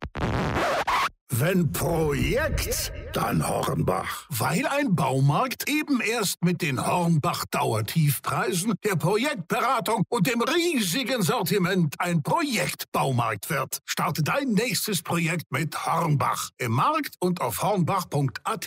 Wenn Projekt, dann Hornbach. Weil ein Baumarkt eben erst mit den Hornbach-Dauertiefpreisen, der Projektberatung und dem riesigen Sortiment ein Projektbaumarkt wird. Starte dein nächstes Projekt mit Hornbach. Im Markt und auf hornbach.at.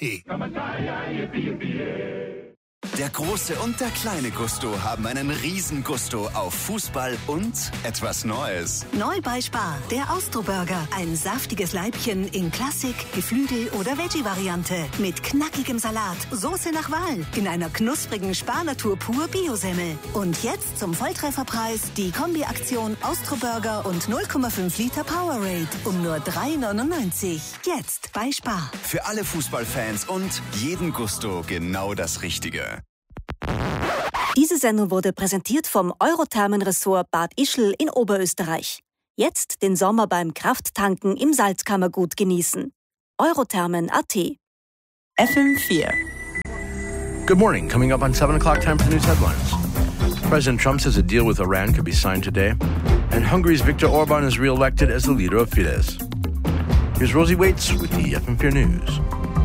Der große und der kleine Gusto haben einen Riesengusto auf Fußball und etwas Neues. Neu bei Spar, der Austro-Burger. Ein saftiges Leibchen in Klassik, Geflügel oder Veggie-Variante. Mit knackigem Salat, Soße nach Wahl, in einer knusprigen Spar-Natur pur Biosemmel. Und jetzt zum Volltrefferpreis die Kombi-Aktion Austro-Burger und 0,5 Liter Powerade um nur 3,99. Jetzt bei Spar. Für alle Fußballfans und jeden Gusto genau das Richtige. Diese Sendung wurde präsentiert vom Eurothermen-Ressort Bad Ischl in Oberösterreich. Jetzt den Sommer beim Krafttanken im Salzkammergut genießen. Eurothermen.at. FM4. Good morning. Coming up on 7 o'clock, time for news headlines. President Trump says a deal with Iran could be signed today, and Hungary's Viktor Orban is re-elected as the leader of Fidesz. Here's Rosie Waits with the FM4 News.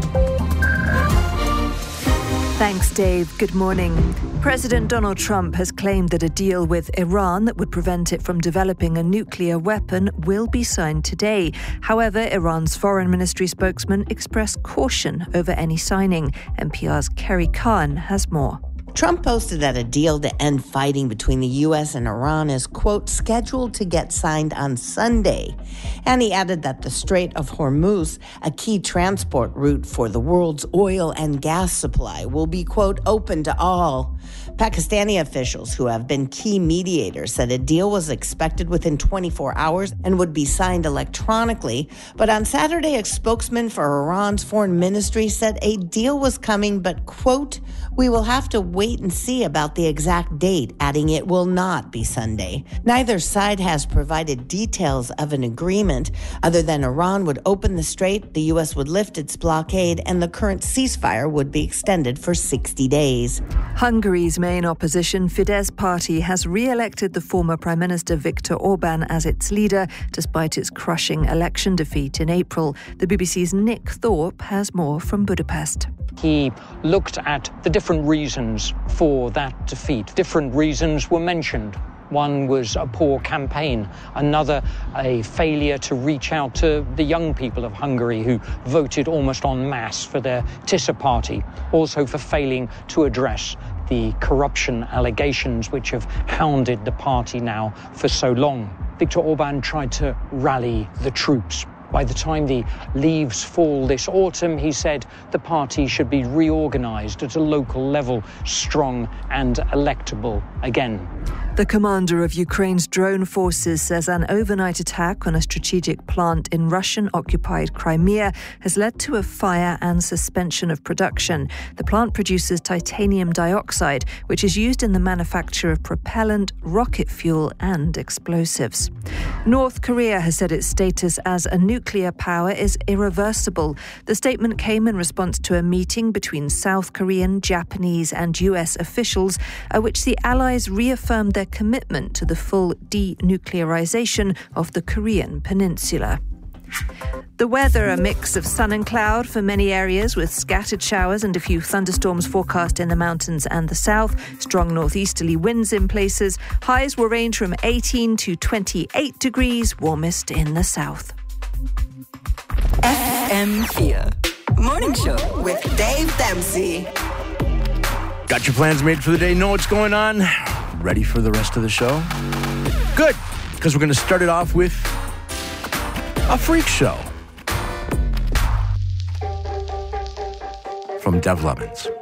Thanks, Dave. Good morning. President Donald Trump has claimed that a deal with Iran that would prevent it from developing a nuclear weapon will be signed today. However, Iran's foreign ministry spokesman expressed caution over any signing. NPR's Kerry Khan has more. Trump posted that a deal to end fighting between the U.S. and Iran is, quote, scheduled to get signed on Sunday. And he added that the Strait of Hormuz, a key transport route for the world's oil and gas supply, will be, quote, open to all. Pakistani officials who have been key mediators said a deal was expected within 24 hours and would be signed electronically. But on Saturday, a spokesman for Iran's foreign ministry said a deal was coming, but, quote, we will have to wait and see about the exact date, adding it will not be Sunday. Neither side has provided details of an agreement other than Iran would open the strait, the U.S. would lift its blockade, and the current ceasefire would be extended for 60 days. Hungary's main opposition, Fidesz party, has re-elected the former Prime Minister Viktor Orban as its leader, despite its crushing election defeat in April. The BBC's Nick Thorpe has more from Budapest. He looked at the different reasons for that defeat. Different reasons were mentioned. One was a poor campaign, another a failure to reach out to the young people of Hungary who voted almost en masse for their Tisza party, also for failing to address the corruption allegations which have hounded the party now for so long. Viktor Orban tried to rally the troops. By the time the leaves fall this autumn, he said the party should be reorganised at a local level, strong and electable again. The commander of Ukraine's drone forces says an overnight attack on a strategic plant in Russian-occupied Crimea has led to a fire and suspension of production. The plant produces titanium dioxide, which is used in the manufacture of propellant, rocket fuel and explosives. North Korea has said its status as a nuclear power is irreversible. The statement came in response to a meeting between South Korean, Japanese and US officials at which the allies reaffirmed their commitment to the full denuclearization of the Korean peninsula. The weather, a mix of sun and cloud for many areas with scattered showers and a few thunderstorms forecast in the mountains and the south. Strong northeasterly winds in places. Highs will range from 18 to 28 degrees, warmest in the south. FM4 Morning Show with Dave Dempsey. Got your plans made for the day? Know what's going on? Ready for the rest of the show? Good, because we're going to start it off with a freak show from Dev Levins.